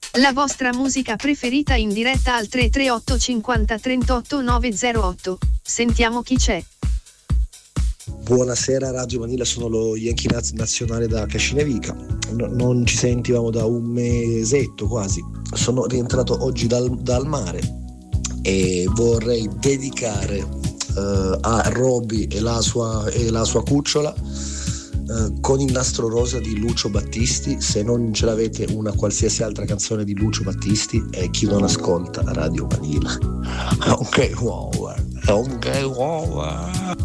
La vostra musica preferita in diretta al 338 50 38 908. Sentiamo chi c'è. Buonasera Radio Vanilla, sono lo Yankee nazionale da Cascinevica. Non ci sentivamo da un mesetto quasi. Sono rientrato oggi dal mare e vorrei dedicare a Roby e la sua cucciola con il nastro rosa di Lucio Battisti. Se non ce l'avete, una qualsiasi altra canzone di Lucio Battisti, e chi non ascolta Radio Vanilla è un game over.